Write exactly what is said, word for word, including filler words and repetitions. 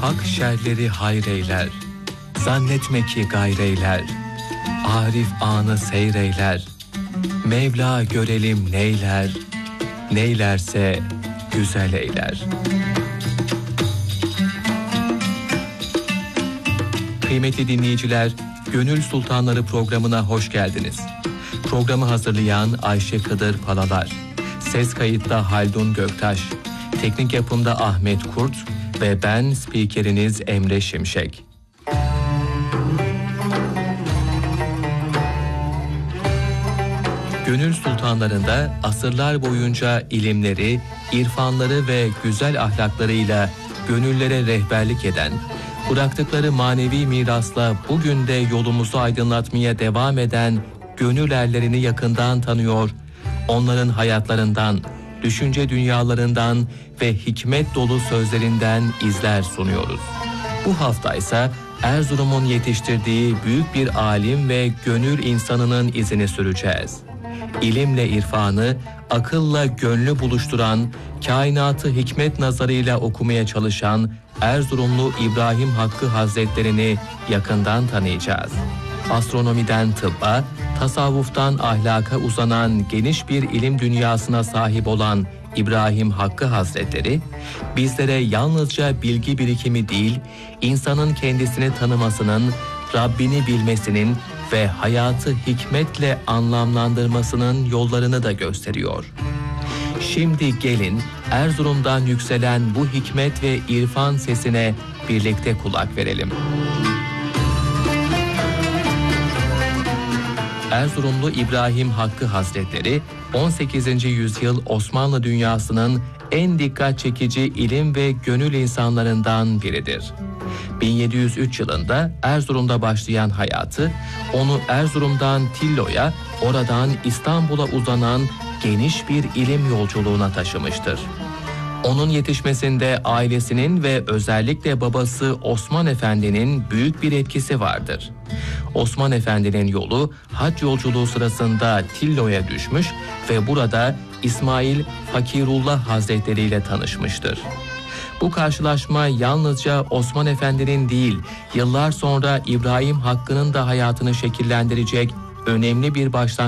Hak şerleri hayreyler, zannetme ki gayreyler. Arif anı seyreyler, Mevla görelim neyler, neylerse güzel eyler. Kıymetli dinleyiciler, Gönül Sultanları programına hoş geldiniz. Programı hazırlayan Ayşe Kıdır Palalar, ses kayıtta Haldun Göktaş, teknik yapımda Ahmet Kurt ve ben spikeriniz Emre Şimşek. Gönül Sultanlarında asırlar boyunca ilimleri, irfanları ve güzel ahlaklarıyla gönüllere rehberlik eden, bıraktıkları manevi mirasla bugün de yolumuzu aydınlatmaya devam eden gönül erlerini yakından tanıyor, onların hayatlarından, düşünce dünyalarından ve hikmet dolu sözlerinden izler sunuyoruz. Bu hafta ise Erzurum'un yetiştirdiği büyük bir alim ve gönül insanının izini süreceğiz. İlimle irfanı, akılla gönlü buluşturan, kainatı hikmet nazarıyla okumaya çalışan Erzurumlu İbrahim Hakkı Hazretlerini yakından tanıyacağız. Astronomiden tıbba, tasavvuftan ahlaka uzanan geniş bir ilim dünyasına sahip olan İbrahim Hakkı Hazretleri, bizlere yalnızca bilgi birikimi değil, insanın kendisini tanımasının, Rabbini bilmesinin ve hayatı hikmetle anlamlandırmasının yollarını da gösteriyor. Şimdi gelin Erzurum'dan yükselen bu hikmet ve irfan sesine birlikte kulak verelim. Erzurumlu İbrahim Hakkı Hazretleri on sekizinci yüzyıl Osmanlı dünyasının en dikkat çekici ilim ve gönül insanlarından biridir. bin yedi yüz üç yılında Erzurum'da başlayan hayatı, onu Erzurum'dan Tillo'ya, oradan İstanbul'a uzanan geniş bir ilim yolculuğuna taşımıştır. Onun yetişmesinde ailesinin ve özellikle babası Osman Efendi'nin büyük bir etkisi vardır. Osman Efendi'nin yolu hac yolculuğu sırasında Tillo'ya düşmüş ve burada İsmail Fakirullah Hazretleri ile tanışmıştır. Bu karşılaşma yalnızca Osman Efendi'nin değil, yıllar sonra İbrahim Hakkı'nın da hayatını şekillendirecek önemli bir başlangıç